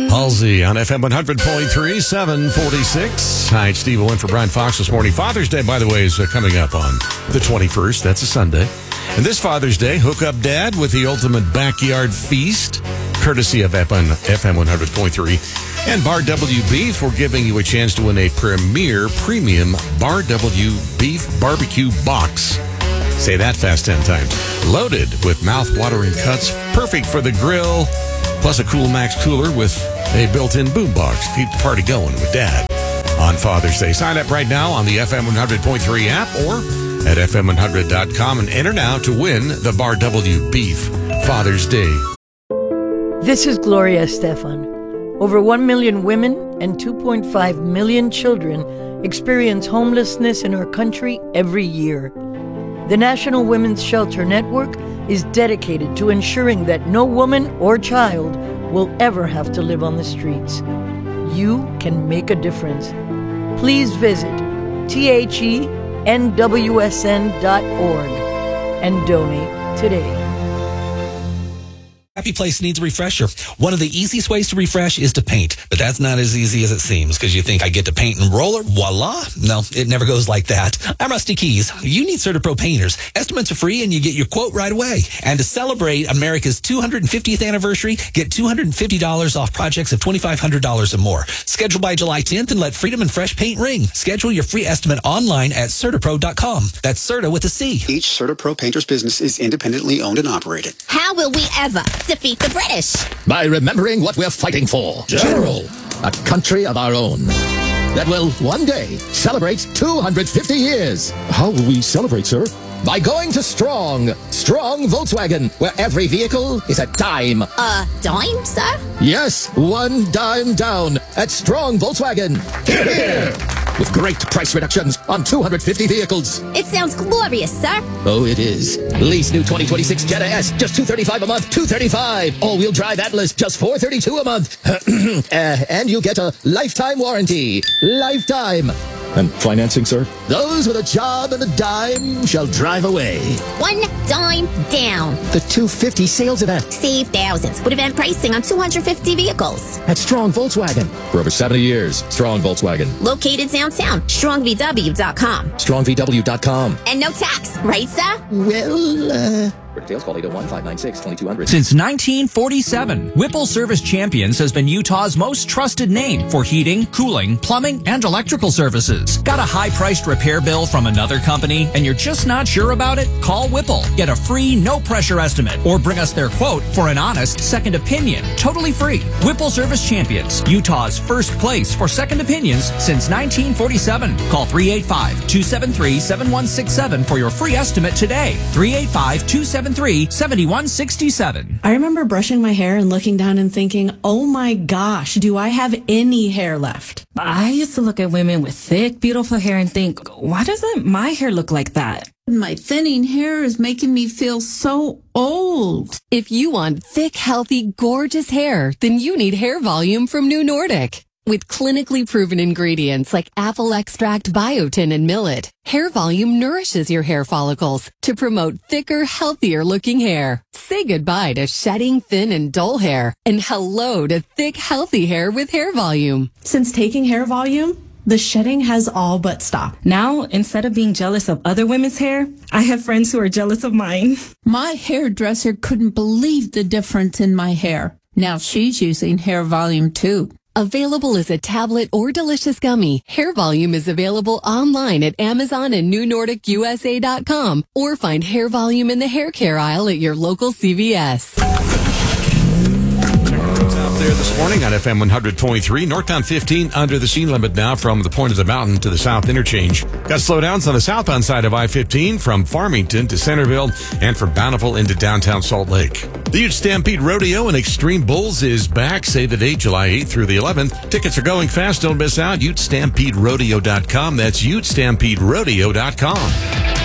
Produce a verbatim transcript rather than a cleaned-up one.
Halsey on F M one hundred point three, seven forty-six. Hi, it's Steve Owen for Brian Fox this morning. Father's Day, by the way, is uh, coming up on the twenty-first. That's a Sunday. And this Father's Day, hook up Dad with the ultimate backyard feast, courtesy of F M one hundred point three. And Bar W Beef, we're giving you a chance to win a premier premium Bar W Beef barbecue box. Say that fast ten times. Loaded with mouth-watering cuts, perfect for the grill, plus a Cool Max cooler with a built-in boombox. Keep the party going with Dad on Father's Day. Sign up right now on the F M one hundred point three app or at F M one hundred dot com and enter now to win the Bar W Beef Father's Day. This is Gloria Estefan. Over one million women and two point five million children experience homelessness in our country every year. The National Women's Shelter Network is dedicated to ensuring that no woman or child will ever have to live on the streets. You can make a difference. Please visit T H E N W S N dot org and donate today. Happy Place needs a refresher. One of the easiest ways to refresh is to paint, but that's not as easy as it seems because you think I get to paint and roller, voila. No, it never goes like that. I'm Rusty Keys. You need CertaPro painters. Estimates are free and you get your quote right away. And to celebrate America's two hundred fiftieth anniversary, get two hundred fifty dollars off projects of twenty-five hundred dollars or more. Schedule by July tenth and let freedom and fresh paint ring. Schedule your free estimate online at CertaPro dot com. That's Certa with a C. Each CertaPro painter's business is independently owned and operated. How will we ever defeat the British? By remembering what we're fighting for. General, a country of our own that will one day celebrate two hundred fifty years. How will we celebrate, sir? By going to Strong. Strong Volkswagen, where every vehicle is a dime. A dime, sir? Yes, one dime down at Strong Volkswagen. Here, here. With great price reductions on two hundred fifty vehicles. It sounds glorious, sir. Oh, it is. Lease new twenty twenty-six Jetta S, just two hundred thirty-five dollars a month. two hundred thirty-five dollars. All-wheel drive Atlas, just four hundred thirty-two dollars a month. uh, and you get a lifetime warranty. Lifetime. And financing, sir? Those with a job and a dime shall drive away. One dime down. The two fifty sales event. Save thousands with event pricing on two hundred fifty vehicles. At Strong Volkswagen. For over seventy years, Strong Volkswagen. Located downtown. strong v w dot com. strong v w dot com. And no tax, right, sir? Well, uh... For details, call eight oh one, five nine six, two two zero zero. Since nineteen forty-seven, Whipple Service Champions has been Utah's most trusted name for heating, cooling, plumbing, and electrical services. Got a high-priced repair bill from another company and you're just not sure about it? Call Whipple. Get a free, no-pressure estimate or bring us their quote for an honest second opinion. Totally free. Whipple Service Champions, Utah's first place for second opinions since nineteen forty-seven. Call three eight five, two seven three, seven one six seven for your free estimate today. three eight five, two seven three, seven one six seven. I remember brushing my hair and looking down and thinking, oh my gosh, do I have any hair left? I used to look at women with thick, beautiful hair and think, why doesn't my hair look like that? My thinning hair is making me feel so old. If you want thick, healthy, gorgeous hair, then you need Hair Volume from New Nordic. With clinically proven ingredients like apple extract, biotin, and millet, Hair Volume nourishes your hair follicles to promote thicker, healthier looking hair. Say goodbye to shedding, thin, and dull hair, and hello to thick, healthy hair with Hair Volume. Since taking Hair Volume, the shedding has all but stopped. Now, instead of being jealous of other women's hair, I have friends who are jealous of mine. My hairdresser couldn't believe the difference in my hair. Now she's using Hair Volume too. Available as a tablet or delicious gummy, Hair Volume is available online at Amazon and new nordic u s a dot com or find Hair Volume in the hair care aisle at your local C V S. Out there this morning on F M one hundred point three, northbound fifteen under the speed limit now from the point of the mountain to the south interchange. Got slowdowns on the southbound side of I fifteen from Farmington to Centerville and from Bountiful into downtown Salt Lake. The Ute Stampede Rodeo and Extreme Bulls is back. Save the date, July eighth through the eleventh. Tickets are going fast. Don't miss out. Ute Stampede Rodeo dot com. That's Ute Stampede Rodeo dot com.